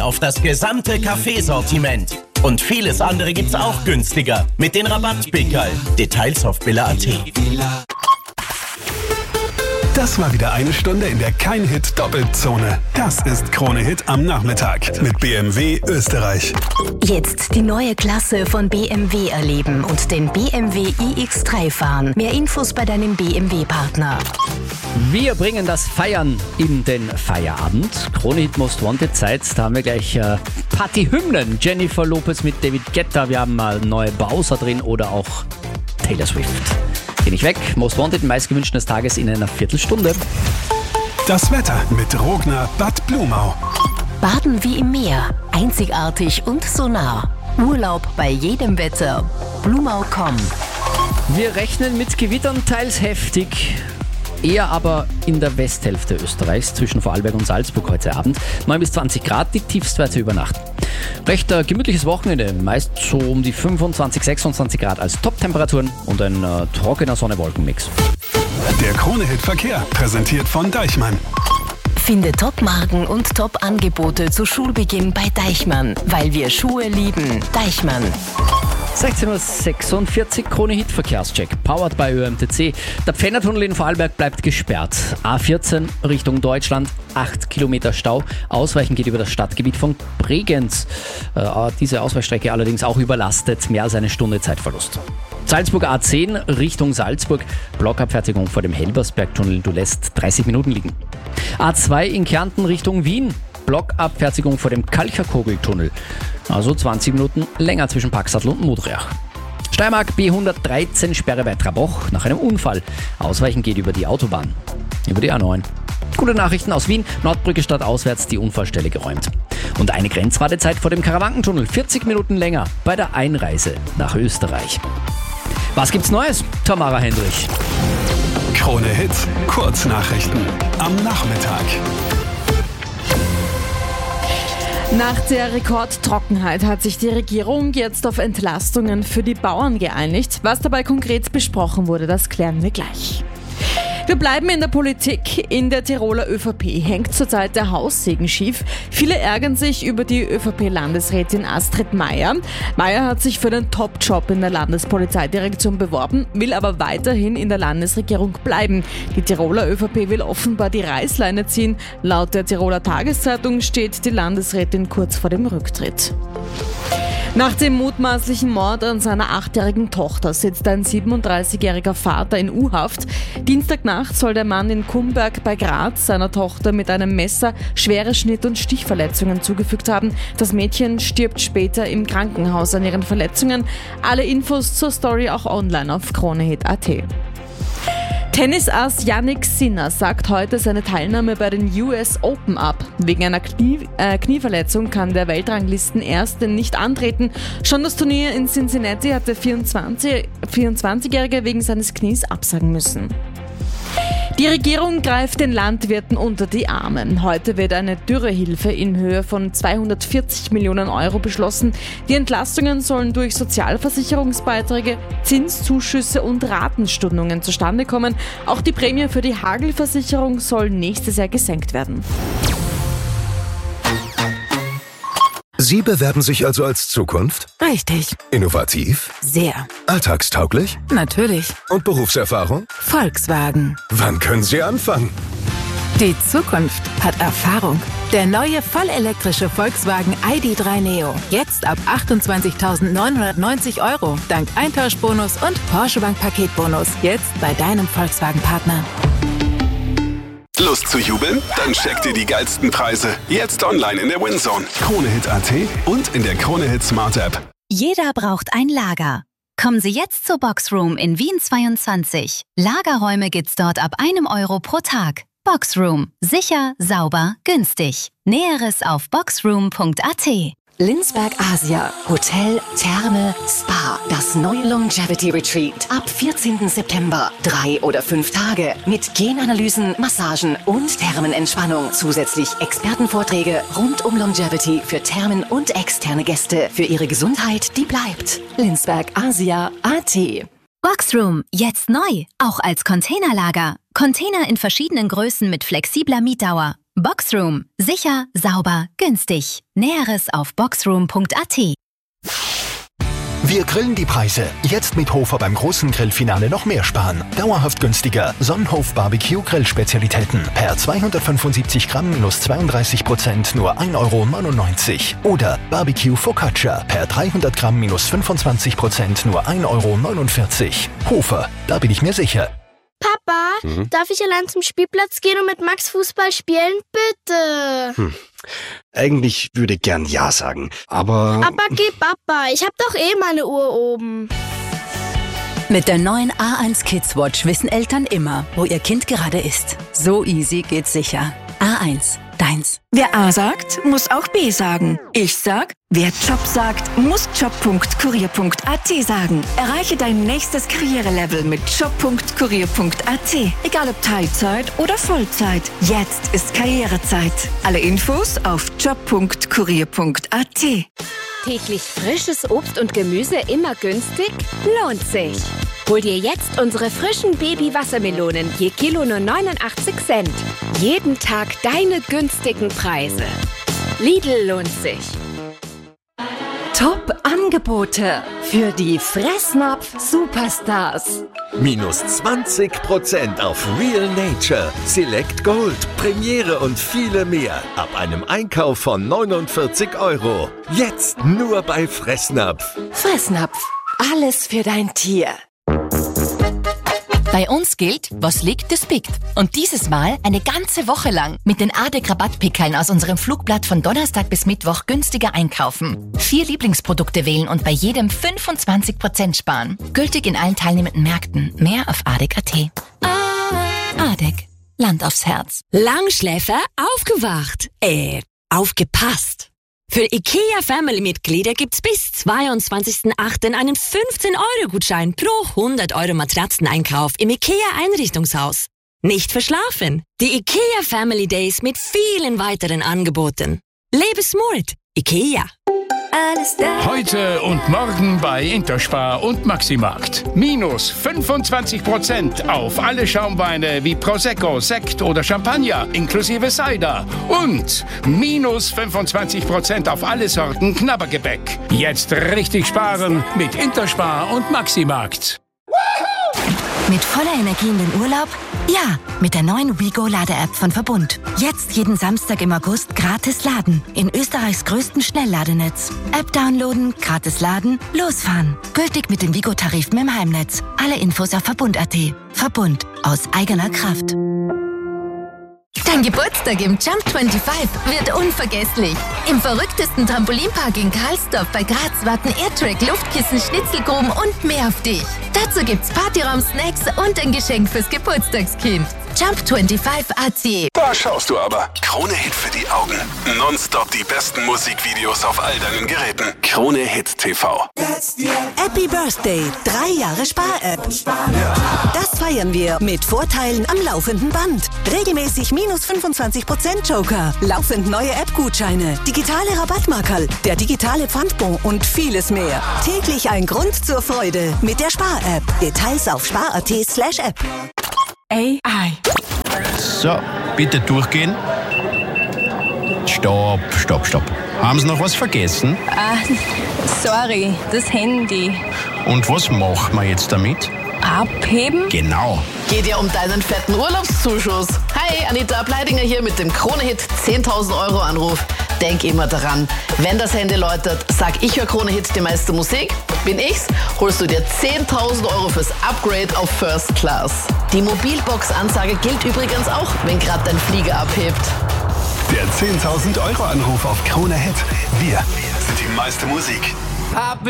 auf das gesamte Kaffeesortiment. Und vieles andere gibt's auch günstiger mit den Rabattpickerl. Details auf billa.at. Das war wieder eine Stunde in der Kein-Hit-Doppelzone. Das ist Krone Hit am Nachmittag mit BMW Österreich. Jetzt die neue Klasse von BMW erleben und den BMW iX3 fahren. Mehr Infos bei deinem BMW-Partner. Wir bringen das Feiern in den Feierabend. Krone Hit Most Wanted Zeit. Da haben wir gleich Partyhymnen. Jennifer Lopez mit David Guetta. Wir haben mal neue Bowser drin oder auch Taylor Swift. Geh nicht weg. Most Wanted, meistgewünscht des Tages in einer Viertelstunde. Das Wetter mit Rogner Bad Blumau. Baden wie im Meer. Einzigartig und so nah. Urlaub bei jedem Wetter. Blumau.com. Wir rechnen mit Gewittern, teils heftig. Eher aber in der Westhälfte Österreichs, zwischen Vorarlberg und Salzburg heute Abend. 9 bis 20 Grad, die Tiefstwerte über Nacht. Recht gemütliches Wochenende, meist so um die 25, 26 Grad als Top-Temperaturen und ein trockener Sonne-Wolken-Mix. Der Krone-Hit Verkehr, präsentiert von Deichmann. Finde Top-Marken und Top-Angebote zu Schulbeginn bei Deichmann, weil wir Schuhe lieben. Deichmann. 16.46 Uhr, Krone-Hit Verkehrscheck, powered by ÖMTC. Der Pfändertunnel in Vorarlberg bleibt gesperrt. A14 Richtung Deutschland, 8 Kilometer Stau. Ausweichen geht über das Stadtgebiet von Bregenz. Diese Ausweichstrecke allerdings auch überlastet, mehr als eine Stunde Zeitverlust. Salzburg A10 Richtung Salzburg, Blockabfertigung vor dem Helbersbergtunnel, du lässt 30 Minuten liegen. A2 in Kärnten Richtung Wien, Blockabfertigung vor dem Kalcherkogeltunnel, also 20 Minuten länger zwischen Paxatl und Mudreach. Steiermark B113 Sperre bei Traboch nach einem Unfall. Ausweichen geht über die Autobahn, über die A9. Gute Nachrichten aus Wien, Nordbrücke stadtauswärts die Unfallstelle geräumt. Und eine Grenzwartezeit vor dem Karawankentunnel, 40 Minuten länger bei der Einreise nach Österreich. Was gibt's Neues? Tamara Hendrich. Krone Hit, Kurznachrichten am Nachmittag. Nach der Rekordtrockenheit hat sich die Regierung jetzt auf Entlastungen für die Bauern geeinigt. Was dabei konkret besprochen wurde, das klären wir gleich. Wir bleiben in der Politik. In der Tiroler ÖVP hängt zurzeit der Haussegen schief. Viele ärgern sich über die ÖVP-Landesrätin Astrid Meier. Meier hat sich für den Top-Job in der Landespolizeidirektion beworben, will aber weiterhin in der Landesregierung bleiben. Die Tiroler ÖVP will offenbar die Reißleine ziehen. Laut der Tiroler Tageszeitung steht die Landesrätin kurz vor dem Rücktritt. Nach dem mutmaßlichen Mord an seiner 8-jährigen Tochter sitzt ein 37-jähriger Vater in U-Haft. Dienstagnacht soll der Mann in Kumberg bei Graz seiner Tochter mit einem Messer schwere Schnitt- und Stichverletzungen zugefügt haben. Das Mädchen stirbt später im Krankenhaus an ihren Verletzungen. Alle Infos zur Story auch online auf kronehit.at. Tennisass Jannik Sinner sagt heute seine Teilnahme bei den US Open ab. Wegen einer Knieverletzung kann der Weltranglistenerste nicht antreten. Schon das Turnier in Cincinnati hat der 24-Jährige wegen seines Knies absagen müssen. Die Regierung greift den Landwirten unter die Arme. Heute wird eine Dürrehilfe in Höhe von 240 Millionen Euro beschlossen. Die Entlastungen sollen durch Sozialversicherungsbeiträge, Zinszuschüsse und Ratenstundungen zustande kommen. Auch die Prämie für die Hagelversicherung soll nächstes Jahr gesenkt werden. Sie bewerben sich also als Zukunft? Richtig. Innovativ? Sehr. Alltagstauglich? Natürlich. Und Berufserfahrung? Volkswagen. Wann können Sie anfangen? Die Zukunft hat Erfahrung. Der neue vollelektrische Volkswagen ID.3 Neo. Jetzt ab 28.990 Euro. Dank Eintauschbonus und Porsche Bank Paketbonus. Jetzt bei deinem Volkswagen-Partner. Lust zu jubeln? Dann checkt ihr die geilsten Preise. Jetzt online in der WinZone. KroneHit.at und in der KroneHit Smart App. Jeder braucht ein Lager. Kommen Sie jetzt zur Boxroom in Wien 22. Lagerräume gibt's dort ab 1 Euro pro Tag. Boxroom. Sicher, sauber, günstig. Näheres auf boxroom.at. Linsberg Asia, Hotel, Therme, Spa, das neue Longevity Retreat. Ab 14. September. 3 oder 5 Tage mit Genanalysen, Massagen und Thermenentspannung. Zusätzlich Expertenvorträge rund um Longevity für Thermen und externe Gäste. Für Ihre Gesundheit, die bleibt. Linsberg Asia AT. Boxroom, jetzt neu, auch als Containerlager. Container in verschiedenen Größen mit flexibler Mietdauer. Boxroom. Sicher, sauber, günstig. Näheres auf boxroom.at. Wir grillen die Preise. Jetzt mit Hofer beim großen Grillfinale noch mehr sparen. Dauerhaft günstiger. Sonnenhof Barbecue Grillspezialitäten. Per 275 Gramm minus 32% nur 1,99 € Oder Barbecue Focaccia. Per 300 Gramm minus 25% nur 1,49 €. Hofer, da bin ich mir sicher. Papa, darf ich allein zum Spielplatz gehen und mit Max Fußball spielen? Bitte. Eigentlich würde ich gern Ja sagen, aber... Aber geh Papa, ich hab doch eh meine Uhr oben. Mit der neuen A1 Kids Watch wissen Eltern immer, wo ihr Kind gerade ist. So easy geht's sicher. A1, deins. Wer A sagt, muss auch B sagen. Ich sag, wer Job sagt, muss job.kurier.at sagen. Erreiche dein nächstes Karrierelevel mit job.kurier.at. Egal ob Teilzeit oder Vollzeit. Jetzt ist Karrierezeit. Alle Infos auf job.kurier.at. Täglich frisches Obst und Gemüse immer günstig? Lohnt sich. Hol dir jetzt unsere frischen Baby-Wassermelonen je Kilo nur 89 Cent. Jeden Tag deine günstigen Preise. Lidl lohnt sich. Top-Angebote für die Fressnapf-Superstars. Minus 20% auf Real Nature, Select Gold, Premiere und viele mehr. Ab einem Einkauf von 49 €. Jetzt nur bei Fressnapf. Fressnapf, alles für dein Tier. Bei uns gilt, was liegt, das pickt. Und dieses Mal eine ganze Woche lang mit den ADEC-Rabattpickeln aus unserem Flugblatt von Donnerstag bis Mittwoch günstiger einkaufen. 4 Lieblingsprodukte wählen und bei jedem 25% sparen. Gültig in allen teilnehmenden Märkten. Mehr auf ADEC.at. ADEC. Land aufs Herz. Langschläfer aufgewacht. Aufgepasst. Für IKEA-Family-Mitglieder gibt's bis 22.08. einen 15-Euro-Gutschein pro 100 € Matratzeneinkauf im IKEA-Einrichtungshaus. Nicht verschlafen. Die IKEA Family Days mit vielen weiteren Angeboten. Lebe smart. IKEA. Alles da. Heute und morgen bei Interspar und Maximarkt. Minus 25% auf alle Schaumweine wie Prosecco, Sekt oder Champagner inklusive Cider. Und minus 25% auf alle Sorten Knabbergebäck. Jetzt richtig sparen mit Interspar und Maximarkt. Mit voller Energie in den Urlaub? Ja, mit der neuen WeGo-Lade-App von Verbund. Jetzt jeden Samstag im August gratis laden. In Österreichs größten Schnellladenetz. App downloaden, gratis laden, losfahren. Gültig mit den WeGo-Tarifen im Heimnetz. Alle Infos auf Verbund.at. Verbund. Aus eigener Kraft. Dein Geburtstag im Jump 25 wird unvergesslich. Im verrücktesten Trampolinpark in Karlsdorf bei Graz warten Airtrack, Luftkissen, Schnitzelgruben und mehr auf dich. Dazu gibt's Partyraum, Snacks und ein Geschenk fürs Geburtstagskind. Jump 25 AC. Da schaust du aber. Krone Hit für die Augen. Nonstop die besten Musikvideos auf all deinen Geräten. Krone Hit TV. Happy Birthday, 3 Jahre Spar-App. Das feiern wir mit Vorteilen am laufenden Band. Regelmäßig minus 25% Joker, laufend neue App-Gutscheine, digitale Rabattmarkerl, der digitale Pfandbon und vieles mehr. Täglich ein Grund zur Freude mit der Spar-App. Details auf spar.at/app. AI. So, bitte durchgehen. Stopp. Haben Sie noch was vergessen? Sorry, das Handy. Und was machen wir jetzt damit? Abheben? Genau. Geht ja um deinen fetten Urlaubszuschuss. Hi, Anita Pleidinger hier mit dem Krone-Hit 10.000 € Anruf. Denk immer daran, wenn das Handy läutet, sag ich höre Krone-Hit die meiste Musik. Bin ich's, holst du dir 10.000 € fürs Upgrade auf First Class. Die Mobilbox-Ansage gilt übrigens auch, wenn gerade dein Flieger abhebt. Der 10.000 € Anruf auf Krone Hit. Wir sind die meiste Musik.